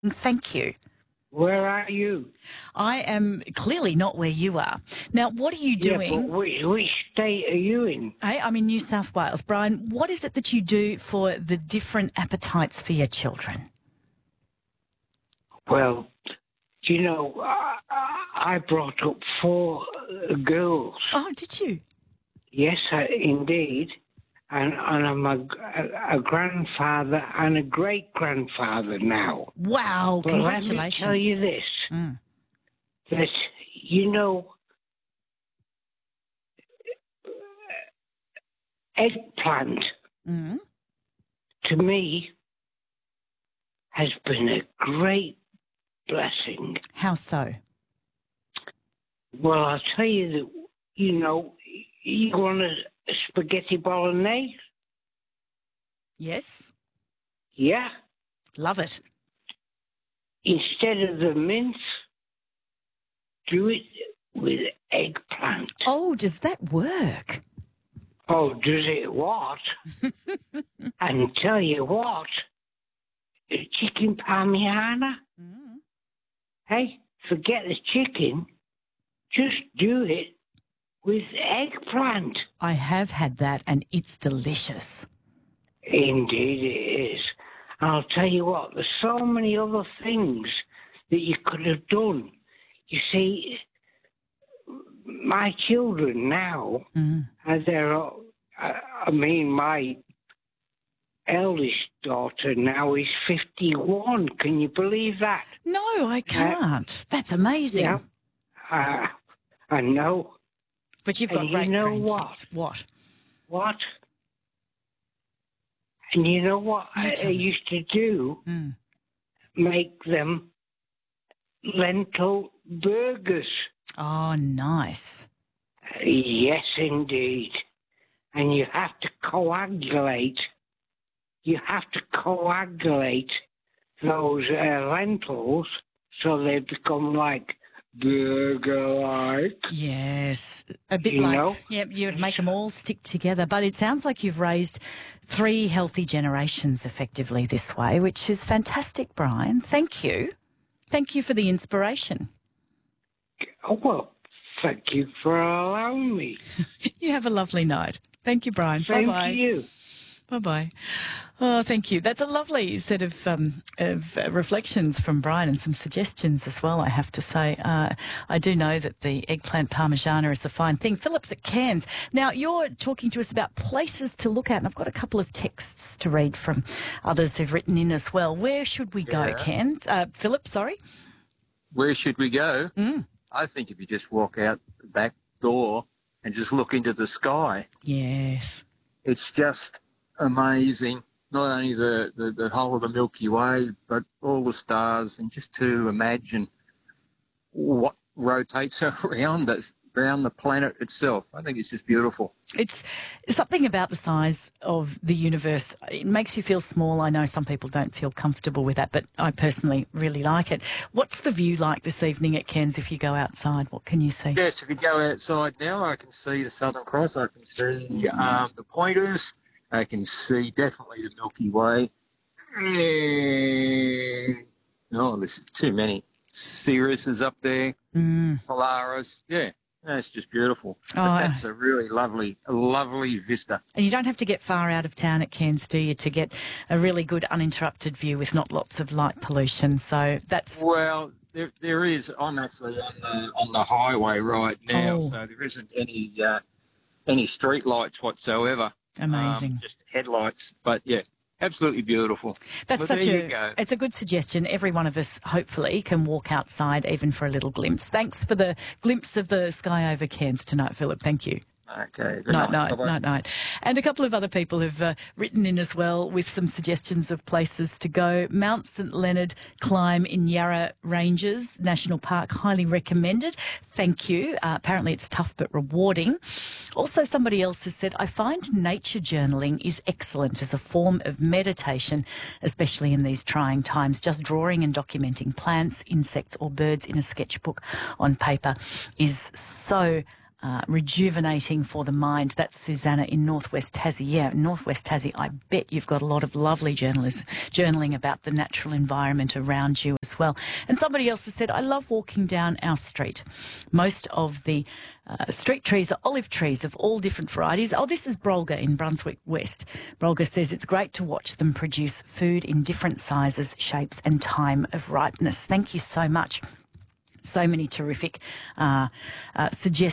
Thank you. Where are you? I am clearly not where you are. Now, what are you doing? Yeah, but which state are you in? Hey, I'm in New South Wales. Brian, what is it that you do for the different appetites for your children? Well, you know, I brought up 4 girls. Oh, did you? Yes, indeed. And I'm a grandfather and a great-grandfather now. Wow, But congratulations. let me tell you this, that, you know, eggplant, to me, has been a great blessing. How so? Well, I'll tell you that, you know, you want a spaghetti bolognese? Yes. Yeah. Love it. Instead of the mince, do it with eggplant. Oh, does that work? Oh, does it what? And tell you what, chicken parmigiana. Hey, forget the chicken. Just do it with eggplant. I have had that and it's delicious. Indeed it is. And I'll tell you what, there's so many other things that you could have done. You see, my children now, my eldest daughter now is 51. Can you believe that? No, I can't. That's amazing. Yeah. I know. But you've got great grandkids. What? What? And you know what I used to do? Make them lentil burgers. Oh, nice. Yes, indeed. And you have to coagulate. You have to coagulate those lentils so they become like burger-like. Yes. A bit you'd make them all stick together. But it sounds like you've raised 3 healthy generations effectively this way, which is fantastic, Brian. Thank you. Thank you for the inspiration. Oh, well, thank you for allowing me. You have a lovely night. Thank you, Brian. Thank Bye-bye. you. Bye-bye. Oh, thank you. That's a lovely set of reflections from Brian and some suggestions as well, I have to say. I do know that the eggplant parmigiana is a fine thing. Philip's at Cairns. Now, you're talking to us about places to look at, and I've got a couple of texts to read from others who've written in as well. Where should we go, Cairns? Philip, sorry? Where should we go? I think if you just walk out the back door and just look into the sky. Yes. It's just amazing, not only the whole of the Milky Way, but all the stars, and just to imagine what rotates around the planet itself. I think it's just beautiful. It's something about the size of the universe. It makes you feel small. I know some people don't feel comfortable with that, but I personally really like it. What's the view like this evening at Cairns if you go outside? What can you see? Yes, if you go outside now, I can see the Southern Cross. I can see the pointers. I can see definitely the Milky Way. Oh, there's too many. Sirius is up there. Polaris. Yeah, that's just beautiful. But that's a really lovely vista. And you don't have to get far out of town at Cairns, do you, to get a really good uninterrupted view with not lots of light pollution. So that's... Well, there is. I'm actually on the highway right now, so there isn't any street lights whatsoever. Amazing. Just headlights, but yeah, absolutely beautiful. That's it's a good suggestion. Every one of us, hopefully, can walk outside even for a little glimpse. Thanks for the glimpse of the sky over Cairns tonight, Philip. Thank you. Okay. Night. And a couple of other people have written in as well with some suggestions of places to go. Mount St Leonard climb in Yarra Ranges National Park, highly recommended. Thank you. Apparently it's tough but rewarding. Also, somebody else has said, I find nature journaling is excellent as a form of meditation, especially in these trying times. Just drawing and documenting plants, insects or birds in a sketchbook on paper is so rejuvenating for the mind. That's Susanna in Northwest Tassie. Yeah, Northwest Tassie, I bet you've got a lot of lovely journaling about the natural environment around you as well. And somebody else has said, I love walking down our street. Most of the street trees are olive trees of all different varieties. Oh, this is Brolga in Brunswick West. Brolga says it's great to watch them produce food in different sizes, shapes and time of ripeness. Thank you so much. So many terrific suggestions.